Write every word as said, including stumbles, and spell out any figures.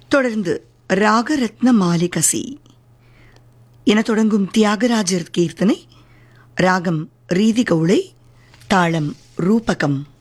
தொடர்ந்து ராகரத்ன மாலிகசி என தொடங்கும் தியாகராஜர் கீர்த்தனை. ராகம் ரீதிகௌளை, தாளம் ரூபகம்.